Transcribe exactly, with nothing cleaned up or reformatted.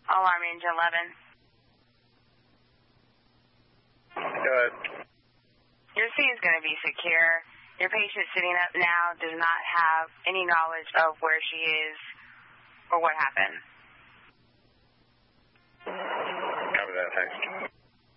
Alarm engine eleven. Go ahead. Your scene is going to be secure. Your patient sitting up now does not have any knowledge of where she is or what happened. Copy that, thanks.